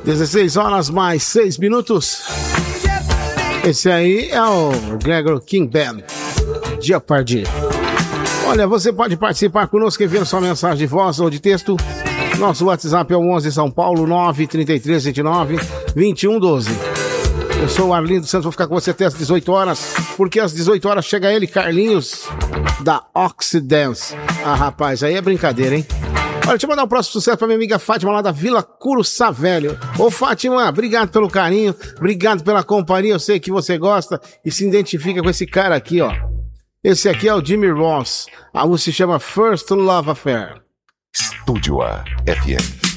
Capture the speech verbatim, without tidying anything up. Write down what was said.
dezesseis horas mais seis minutos. Esse aí é o Gregor King Band, Jeopardy. Olha, você pode participar conosco enviando sua mensagem de voz ou de texto. Nosso WhatsApp é o onze São Paulo nove três três vinte e nove vinte e um doze. Eu sou o Arlindo Santos, vou ficar com você até às dezoito horas, porque às dezoito horas chega ele, Carlinhos, da Oxidance. Ah, rapaz, aí é brincadeira, hein? Olha, deixa eu mandar um próximo sucesso pra minha amiga Fátima lá da Vila Curuçá Velho. Ô Fátima, obrigado pelo carinho, obrigado pela companhia, eu sei que você gosta e se identifica com esse cara aqui, ó. Esse aqui é o Jimmy Ross, a música se chama First Love Affair. Estúdio A F M.